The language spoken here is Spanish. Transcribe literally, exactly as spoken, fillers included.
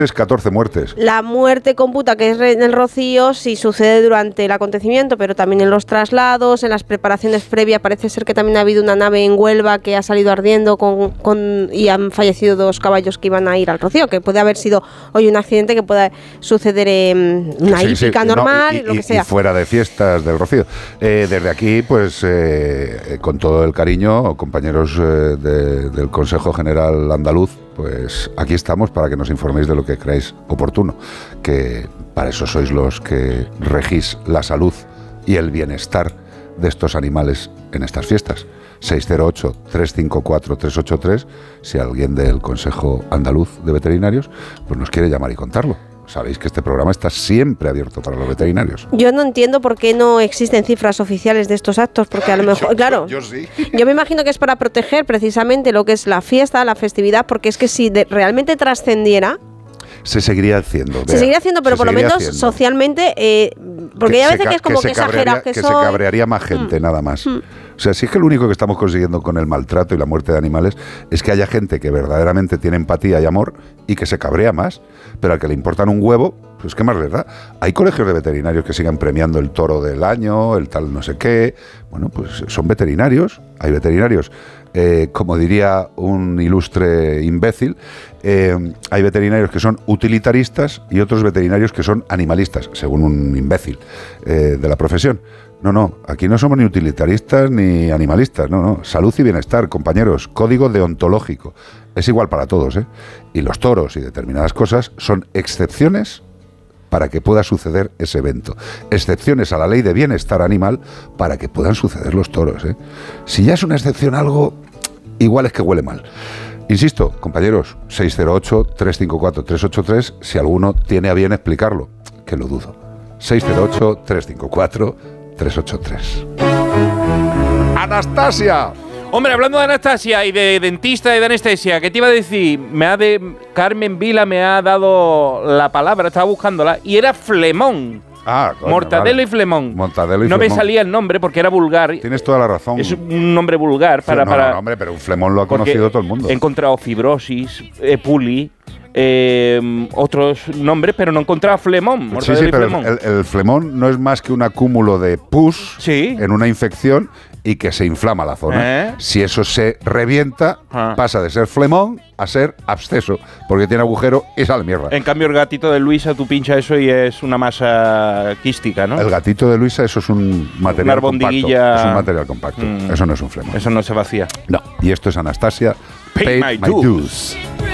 catorce muertes. La muerte computa que es en el Rocío si sucede durante el acontecimiento, pero también en los traslados, en las preparaciones previas. Parece ser que también ha habido una nave en Huelva que ha salido ardiendo con, con y han fallecido dos caballos que iban a ir al Rocío, que puede haber sido hoy un accidente que pueda suceder en una sí, hípica sí, normal, no, y, lo que y, sea. Y fuera de fiestas del Rocío. Eh, desde aquí, pues, eh, con todo el cariño, compañeros eh, de, del Consejo General Andaluz, pues aquí estamos para que nos informéis de lo que creáis oportuno, que para eso sois los que regís la salud y el bienestar de estos animales en estas fiestas. seis cero ocho, tres cinco cuatro, tres ocho tres, si alguien del Consejo Andaluz de Veterinarios pues nos quiere llamar y contarlo. Sabéis que este programa está siempre abierto para los veterinarios. Yo no entiendo por qué no existen cifras oficiales de estos actos, porque a lo mejor, yo, claro, yo, yo, sí. yo me imagino que es para proteger precisamente lo que es la fiesta, la festividad, porque es que si de, realmente trascendiera... Se seguiría haciendo. Se seguiría haciendo, pero por lo menos haciendo. socialmente, eh, porque que hay veces que es como que, que exagerados que, que soy. se cabrearía más gente, mm. nada más. Mm. O sea, si es que lo único que estamos consiguiendo con el maltrato y la muerte de animales es que haya gente que verdaderamente tiene empatía y amor y que se cabrea más, pero al que le importan un huevo, pues qué más les da. Hay colegios de veterinarios que sigan premiando el toro del año, el tal no sé qué. Bueno, pues son veterinarios. Hay veterinarios, eh, como diría un ilustre imbécil, eh, hay veterinarios que son utilitaristas y otros veterinarios que son animalistas, según un imbécil eh, de la profesión. No, no, aquí no somos ni utilitaristas ni animalistas, no, no. Salud y bienestar, compañeros, código deontológico. Es igual para todos, ¿eh? Y los toros y determinadas cosas son excepciones para que pueda suceder ese evento. Excepciones a la ley de bienestar animal para que puedan suceder los toros, ¿eh? Si ya es una excepción algo, igual es que huele mal. Insisto, compañeros, seis cero ocho, tres cinco cuatro, tres ocho tres, si alguno tiene a bien explicarlo, que lo dudo. seis cero ocho, tres cinco cuatro, tres ocho tres. ¡Anastasia! Hombre, hablando de Anastasia y de dentista y de anestesia, ¿qué te iba a decir? Me ha de Carmen Vila me ha dado la palabra, estaba buscándola, y era Flemón. Ah, coño, Mortadelo vale. y Flemón. Mortadelo y no Flemón. me salía el nombre porque era vulgar. Tienes toda la razón. Es un nombre vulgar para... no, para no, no, hombre, pero un Flemón lo ha conocido todo el mundo. He encontrado fibrosis, eh, puli... Eh, otros nombres, pero no he encontrado Flemón. Sí, sí, pero Flemón. El, el Flemón no es más que un acúmulo de pus ¿Sí? en una infección y que se inflama la zona. ¿Eh? Si eso se revienta, ah. pasa de ser Flemón a ser absceso, porque tiene agujero y sale mierda. En cambio, el gatito de Luisa, tú pinchas eso y es una masa quística, ¿no? El gatito de Luisa, eso es un material compacto. Es un material compacto. Mm. Eso no es un Flemón. Eso no se vacía. No. Y esto es Anastasia. Pay, Pay my, my dues. dues.